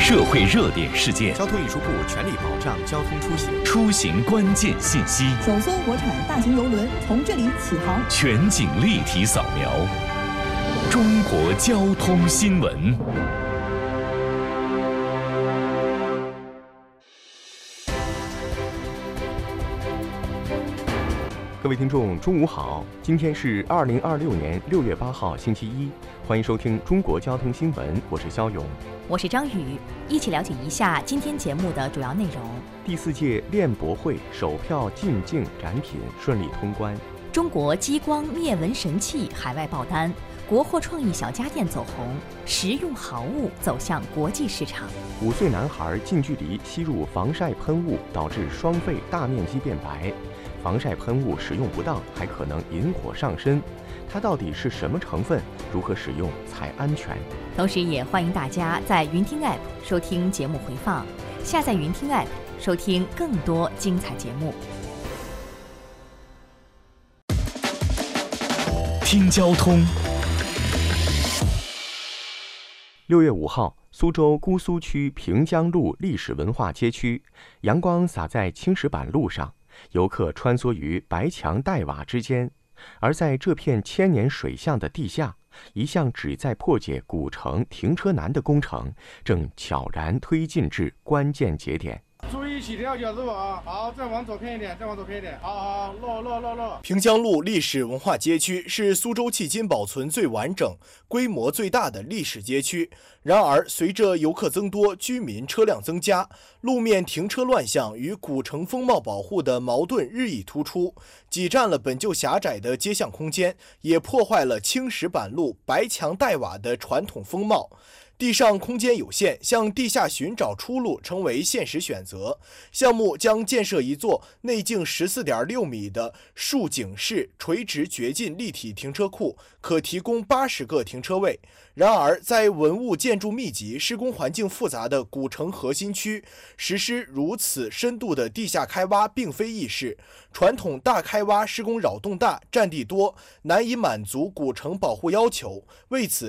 社会热点事件， 交通运输部全力保障交通出行， 出行关键信息， 首艘国产大型邮轮从这里起航， 全景立体扫描，中国交通新闻。 各位听众，中午好！今天是2026年6月8号，星期一，欢迎收听中国交通新闻，我是肖勇， 我是张宇，一起了解一下今天节目的主要内容。 第4届链博会首票进境展品顺利通关， 中国激光灭蚊神器海外爆单，国货创意小家电走红，实用好物走向国际市场。 5岁男孩近距离吸入防晒喷雾，导致双肺大面积变白。防晒喷雾使用不当，还可能引火上身。它到底是什么成分？如何使用才安全？ 同时也欢迎大家在云听 App 收听节目回放，下载云听 App 收听更多精彩节目。 听交通。 6月5号，苏州姑苏区平江路历史文化街区，阳光洒在青石板路上，游客穿梭于白墙黛瓦之间，而在这片千年水巷的地下，一项旨在破解古城停车难的工程正悄然推进至关键节点。 注意起跳角度啊！好，再往左偏一点，再往左偏一点。好，落。 平江路历史文化街区是苏州迄今保存最完整、规模最大的历史街区。然而，随着游客增多、居民车辆增加，路面停车乱象与古城风貌保护的矛盾日益突出，挤占了本就狭窄的街巷空间，也破坏了青石板路、白墙黛瓦的传统风貌。地上空间有限，向地下寻找出路成为现实选择。项目将建设一座内径14.6米的竖井式垂直掘进立体停车库，可提供80个停车位。然而，在文物建筑密集、施工环境复杂的古城核心区，实施如此深度的地下开挖并非易事。传统大开挖施工扰动大、占地多，难以满足古城保护要求。为此，